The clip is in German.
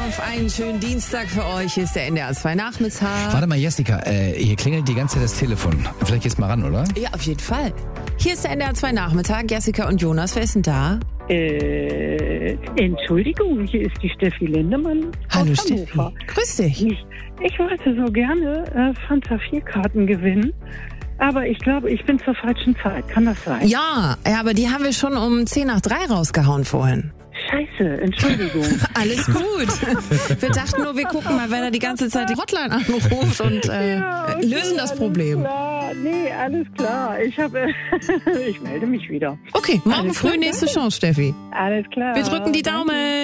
auf einen schönen Dienstag für euch. Hier ist der NDR 2 Nachmittag. Warte mal, Jessica, hier klingelt die ganze Zeit das Telefon. Vielleicht gehst du mal ran, oder? Ja, auf jeden Fall. Hier ist der NDR 2 Nachmittag. Jessica und Jonas, wer ist denn da? Entschuldigung, hier ist die Steffi Lindemann Hallo aus Steffi. Hannover. Grüß dich. Ich wollte so gerne Fanta 4-Karten gewinnen, aber ich glaube, ich bin zur falschen Zeit. Kann das sein? Ja, aber die haben wir schon um 10 nach 3 rausgehauen vorhin. Scheiße, Entschuldigung. Alles gut. Wir dachten nur, wir gucken mal, wer da die ganze Zeit die Hotline anruft und lösen das Problem. Klar. Nee, alles klar. Ich melde mich wieder. Okay, morgen Alles früh klar, nächste Chance, Steffi. Alles klar. Wir drücken die Daumen.